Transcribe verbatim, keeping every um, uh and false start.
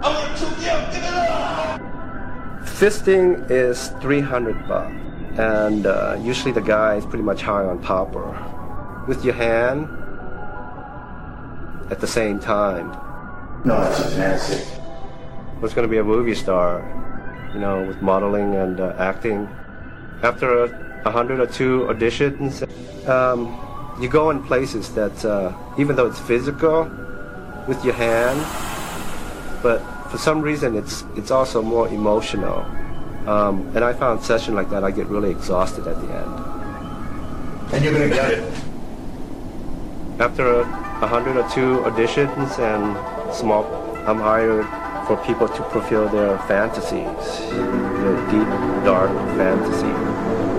Fisting is three hundred bucks, and uh, usually the guy is pretty much high on popper. With your hand at the same time. No, that's a fantasy. Was going to be a movie star, you know, with modeling and uh, acting. After a, a hundred or two auditions, um, you go in places that, uh, even though it's physical with your hand, but for some reason it's it's also more emotional. Um, and I found session like that, I get really exhausted at the end. And you're gonna get it. After a, a hundred or two auditions and small, I'm hired for people to fulfill their fantasies, their deep, dark fantasy.